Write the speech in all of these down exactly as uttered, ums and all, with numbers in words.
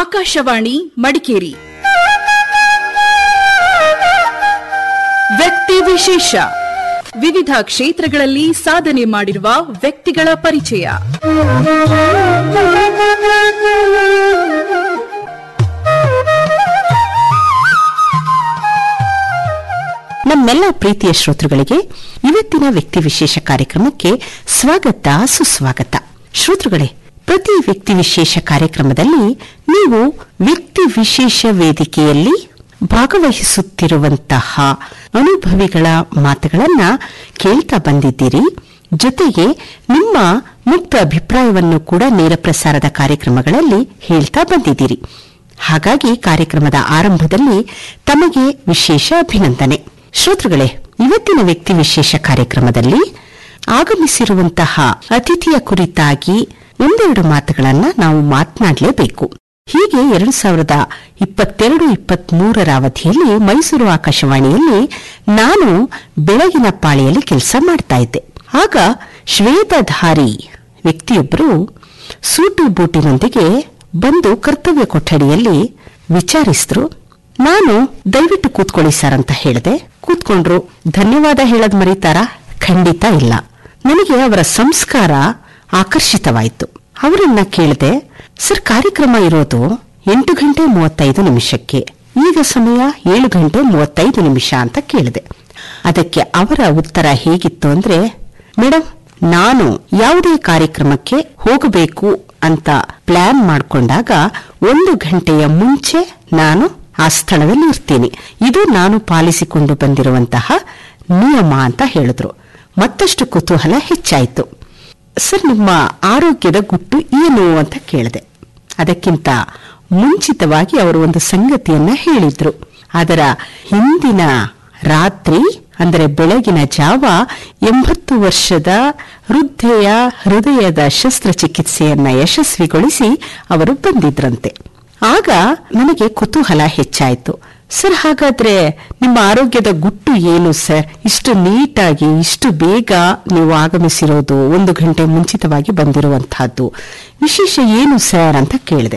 ಆಕಾಶವಾಣಿ ಮಡಿಕೇರಿ. ವ್ಯಕ್ತಿ ವಿಶೇಷ. ವಿವಿಧ ಕ್ಷೇತ್ರಗಳಲ್ಲಿ ಸಾಧನೆ ಮಾಡಿರುವ ವ್ಯಕ್ತಿಗಳ ಪರಿಚಯ. ನಮ್ಮೆಲ್ಲ ಪ್ರೀತಿಯ ಶ್ರೋತೃಗಳಿಗೆ ಇವತ್ತಿನ ವ್ಯಕ್ತಿ ವಿಶೇಷ ಕಾರ್ಯಕ್ರಮಕ್ಕೆ ಸ್ವಾಗತ ಸುಸ್ವಾಗತ. ಶ್ರೋತೃಗಳೇ, ಪ್ರತಿ ವ್ಯಕ್ತಿ ವಿಶೇಷ ಕಾರ್ಯಕ್ರಮದಲ್ಲಿ ನೀವು ವ್ಯಕ್ತಿ ವಿಶೇಷ ವೇದಿಕೆಯಲ್ಲಿ ಭಾಗವಹಿಸುತ್ತಿರುವಂತಹ ಅನುಭವಿಗಳ ಮಾತುಗಳನ್ನ ಕೇಳ್ತಾ ಬಂದಿದ್ದೀರಿ. ಜೊತೆಗೆ ನಿಮ್ಮ ಮುಕ್ತ ಅಭಿಪ್ರಾಯವನ್ನು ಕೂಡ ನೇರ ಪ್ರಸಾರದ ಕಾರ್ಯಕ್ರಮಗಳಲ್ಲಿ ಹೇಳ್ತಾ ಬಂದಿದ್ದೀರಿ. ಹಾಗಾಗಿ ಕಾರ್ಯಕ್ರಮದ ಆರಂಭದಲ್ಲಿ ತಮಗೆ ವಿಶೇಷ ಅಭಿನಂದನೆ. ಶ್ರೋತೃಗಳೇ, ಇವತ್ತಿನ ವ್ಯಕ್ತಿ ವಿಶೇಷ ಕಾರ್ಯಕ್ರಮದಲ್ಲಿ ಆಗಮಿಸಿರುವಂತಹ ಅತಿಥಿಯ ಕುರಿತಾಗಿ ಒಂದೆರಡು ಮಾತುಗಳನ್ನ ನಾವು ಮಾತನಾಡಲೇಬೇಕು. ಹೀಗೆ ಎರಡು ಸಾವಿರದ ಇಪ್ಪತ್ತೆರಡು ಇಪ್ಪತ್ತ್ ಮೂರರ ಅವಧಿಯಲ್ಲಿ ಮೈಸೂರು ಆಕಾಶವಾಣಿಯಲ್ಲಿ ನಾನು ಬೆಳಗಿನ ಪಾಳಿಯಲ್ಲಿ ಕೆಲಸ ಮಾಡ್ತಾ ಇದ್ದೆ. ಆಗ ಶ್ವೇತಧಾರಿ ವ್ಯಕ್ತಿಯೊಬ್ಬರು ಸೂಟು ಬೂಟಿನೊಂದಿಗೆ ಬಂದು ಕರ್ತವ್ಯ ಕೊಠಡಿಯಲ್ಲಿ ವಿಚಾರಿಸಿದ್ರು. ನಾನು ದಯವಿಟ್ಟು ಕೂತ್ಕೊಳ್ಳಿ ಸರ್ ಅಂತ ಹೇಳಿದೆ. ಕೂತ್ಕೊಂಡ್ರು. ಧನ್ಯವಾದ ಹೇಳದ್ ಮರೀತಾರಾ? ಖಂಡಿತ ಇಲ್ಲ. ನನಗೆ ಅವರ ಸಂಸ್ಕಾರ ಆಕರ್ಷಿತವಾಯಿತು. ಅವರನ್ನ ಕೇಳಿದೆ, ಸರ್ ಕಾರ್ಯಕ್ರಮ ಇರೋದು ಎಂಟು ಗಂಟೆ ಮೂವತ್ತೈದು ನಿಮಿಷಕ್ಕೆ, ಈಗ ಸಮಯ ಏಳು ಗಂಟೆ ಮೂವತ್ತೈದು ನಿಮಿಷ ಅಂತ ಕೇಳಿದೆ. ಅದಕ್ಕೆ ಅವರ ಉತ್ತರ ಹೇಗಿತ್ತು ಅಂದ್ರೆ, ಮೇಡಮ್, ನಾನು ಯಾವುದೇ ಕಾರ್ಯಕ್ರಮಕ್ಕೆ ಹೋಗಬೇಕು ಅಂತ ಪ್ಲಾನ್ ಮಾಡಿಕೊಂಡಾಗ ಒಂದು ಗಂಟೆಯ ಮುಂಚೆ ನಾನು ಆ ಸ್ಥಳದಲ್ಲಿ ಇರ್ತೀನಿ. ಇದು ನಾನು ಪಾಲಿಸಿಕೊಂಡು ಬಂದಿರುವಂತಹ ನಿಯಮ ಅಂತ ಹೇಳಿದ್ರು. ಮತ್ತಷ್ಟು ಕುತೂಹಲ ಹೆಚ್ಚಾಯಿತು. ಸರ್, ನಿಮ್ಮ ಆರೋಗ್ಯದ ಗುಟ್ಟು ಏನು ಅಂತ ಕೇಳಿದೆ. ಅದಕ್ಕಿಂತ ಮುಂಚಿತವಾಗಿ ಅವರು ಒಂದು ಸಂಗತಿಯನ್ನ ಹೇಳಿದ್ರು. ಅದರ ಹಿಂದಿನ ರಾತ್ರಿ ಅಂದರೆ ಬೆಳಗಿನ ಜಾವ ಎಂಬತ್ತು ವರ್ಷದ ವೃದ್ಧೆಯ ಹೃದಯದ ಶಸ್ತ್ರಚಿಕಿತ್ಸೆಯನ್ನ ಯಶಸ್ವಿಗೊಳಿಸಿ ಅವರು ಬಂದಿದ್ರಂತೆ. ಆಗ ನನಗೆ ಕುತೂಹಲ ಹೆಚ್ಚಾಯಿತು. ಸರ್, ಹಾಗಾದ್ರೆ ನಿಮ್ಮ ಆರೋಗ್ಯದ ಗುಟ್ಟು ಏನು ಸರ್? ಇಷ್ಟು ನೀಟಾಗಿ ಇಷ್ಟು ಬೇಗ ನೀವು ಆಗಮಿಸಿರೋದು, ಒಂದು ಗಂಟೆ ಮುಂಚಿತವಾಗಿ ಬಂದಿರುವಂತಹದ್ದು, ವಿಶೇಷ ಏನು ಸರ್ ಅಂತ ಕೇಳಿದೆ.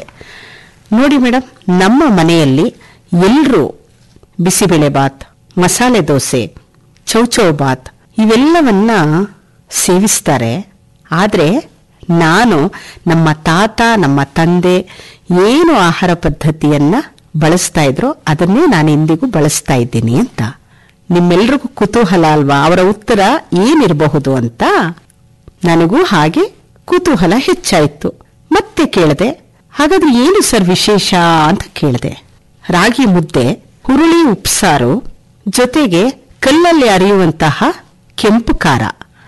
ನೋಡಿ ಮೇಡಮ್, ನಮ್ಮ ಮನೆಯಲ್ಲಿ ಎಲ್ಲರೂ ಬಿಸಿಬೇಳೆ ಬಾತ್, ಮಸಾಲೆ ದೋಸೆ, ಚೌಚೌ ಬಾತ್ ಇವೆಲ್ಲವನ್ನ ಸೇವಿಸ್ತಾರೆ. ಆದ್ರೆ ನಾನು ನಮ್ಮ ತಾತ ನಮ್ಮ ತಂದೆ ಏನು ಆಹಾರ ಪದ್ಧತಿಯನ್ನ ಬಳಸ್ತಾ ಇದ್ರೋ ಅದನ್ನೇ ನಾನು ಇಂದಿಗೂ ಬಳಸ್ತಾ ಇದ್ದೀನಿ ಅಂತ. ನಿಮ್ಮೆಲ್ರಿಗೂ ಕುತೂಹಲ ಅಲ್ವಾ ಅವರ ಉತ್ತರ ಏನಿರಬಹುದು ಅಂತ? ನನಗೂ ಹಾಗೆ ಕುತೂಹಲ ಹೆಚ್ಚಾಯಿತು. ಮತ್ತೆ ಕೇಳಿದೆ, ಹಾಗಾದ್ರೆ ಏನು ಸರ್ ವಿಶೇಷ ಅಂತ ಕೇಳಿದೆ. ರಾಗಿ ಮುದ್ದೆ, ಹುರುಳಿ ಉಪ್ಸಾರು, ಜೊತೆಗೆ ಕಲ್ಲಲ್ಲಿ ಅರಿಯುವಂತಹ ಕೆಂಪು ಖಾರ.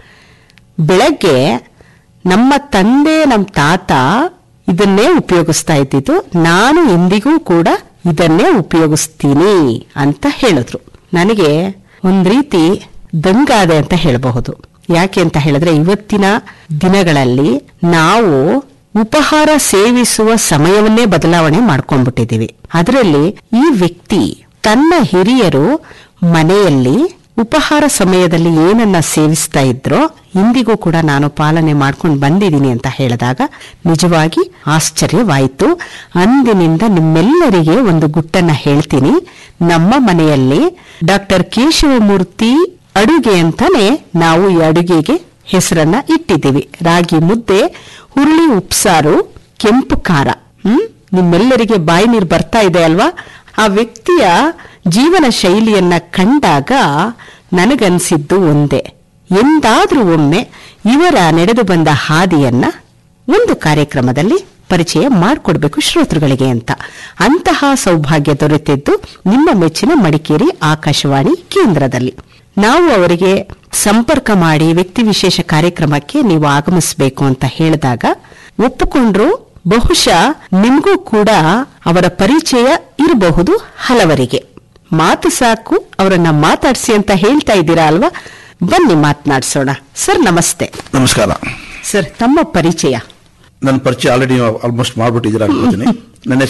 ಬೆಳಗ್ಗೆ ನಮ್ಮ ತಂದೆ ನಮ್ಮ ತಾತ ಇದನ್ನೇ ಉಪಯೋಗಿಸ್ತಾ ಇದ್ದಿದ್ದು, ನಾನು ಇಂದಿಗೂ ಕೂಡ ಇದನ್ನೇ ಉಪಯೋಗಿಸ್ತೀನಿ ಅಂತ ಹೇಳಿದ್ರು. ನನಗೆ ಒಂದ್ ರೀತಿ ದಂಗಾದೆ ಅಂತ ಹೇಳಬಹುದು. ಯಾಕೆ ಅಂತ ಹೇಳಿದ್ರೆ, ಇವತ್ತಿನ ದಿನಗಳಲ್ಲಿ ನಾವು ಉಪಹಾರ ಸೇವಿಸುವ ಸಮಯವನ್ನೇ ಬದಲಾವಣೆ ಮಾಡ್ಕೊಂಡ್ಬಿಟ್ಟಿದೀವಿ. ಅದರಲ್ಲಿ ಈ ವ್ಯಕ್ತಿ ತನ್ನ ಹಿರಿಯರು ಮನೆಯಲ್ಲಿ ಉಪಹಾರ ಸಮಯದಲ್ಲಿ ಏನನ್ನ ಸೇವಿಸ್ತಾ ಇದ್ರೋ ಇಂದಿಗೂ ಕೂಡ ನಾನು ಪಾಲನೆ ಮಾಡ್ಕೊಂಡು ಬಂದಿದ್ದೀನಿ ಅಂತ ಹೇಳಿದಾಗ ನಿಜವಾಗಿ ಆಶ್ಚರ್ಯವಾಯಿತು. ಅಂದಿನಿಂದ ನಿಮ್ಮೆಲ್ಲರಿಗೆ ಒಂದು ಗುಟ್ಟನ್ನ ಹೇಳ್ತೀನಿ. ನಮ್ಮ ಮನೆಯಲ್ಲಿ ಡಾಕ್ಟರ್ ಕೇಶವಮೂರ್ತಿ ಅಡುಗೆ ಅಂತಾನೆ ನಾವು ಈ ಅಡುಗೆಗೆ ಹೆಸರನ್ನ ಇಟ್ಟಿದ್ದೀವಿ. ರಾಗಿ ಮುದ್ದೆ, ಹುರುಳಿ ಉಪ್ಸಾರು, ಕೆಂಪು ಖಾರ. ಹ್ಮ್ ನಿಮ್ಮೆಲ್ಲರಿಗೆ ಬಾಯಿ ನೀರು ಬರ್ತಾ ಇದೆ ಅಲ್ವಾ? ಆ ವ್ಯಕ್ತಿಯ ಜೀವನ ಶೈಲಿಯನ್ನ ಕಂಡಾಗ ನನಗನ್ಸಿದ್ದು ಒಂದೇ, ಎಂದಾದ್ರೂ ಒಮ್ಮೆ ಇವರ ನಡೆದು ಬಂದ ಹಾದಿಯನ್ನ ಒಂದು ಕಾರ್ಯಕ್ರಮದಲ್ಲಿ ಪರಿಚಯ ಮಾಡಿಕೊಡ್ಬೇಕು ಶ್ರೋತೃಗಳಿಗೆ ಅಂತ. ಅಂತಹ ಸೌಭಾಗ್ಯ ದೊರೆತಿದ್ದು ನಿಮ್ಮ ಮೆಚ್ಚಿನ ಮಡಿಕೇರಿ ಆಕಾಶವಾಣಿ ಕೇಂದ್ರದಲ್ಲಿ. ನಾವು ಅವರಿಗೆ ಸಂಪರ್ಕ ಮಾಡಿ ವ್ಯಕ್ತಿ ವಿಶೇಷ ಕಾರ್ಯಕ್ರಮಕ್ಕೆ ನೀವು ಆಗಮಿಸಬೇಕು ಅಂತ ಹೇಳಿದಾಗ ಒಪ್ಪಿಕೊಂಡ್ರು. ಬಹುಶಃ ನಿಮಗೂ ಕೂಡ ಅವರ ಪರಿಚಯ ಇರಬಹುದು ಹಲವರಿಗೆ. ಮಾತು ಸಾಕು, ಅವರನ್ನ ಮಾತಾಡಿಸಿ ಅಂತ ಹೇಳ್ತಾ ಇದ್ದೀರಾ ಅಲ್ವಾ? ಬನ್ನಿ ಮಾತನಾಡಿಸೋಣ. ಸರ್ ನಮಸ್ತೆ. ನಮಸ್ಕಾರ ಸರ್, ತಮ್ಮ ಪರಿಚಯ? ನನ್ನ ಪರಿಚಯ ಆಲ್ರೆಡಿ ಆಲ್ಮೋಸ್ಟ್ ಮಾಡ್ಬಿಟ್ಟಿದ್ದೀರಾ ಅನ್ಕೋತೀನಿ. ನನ್ನ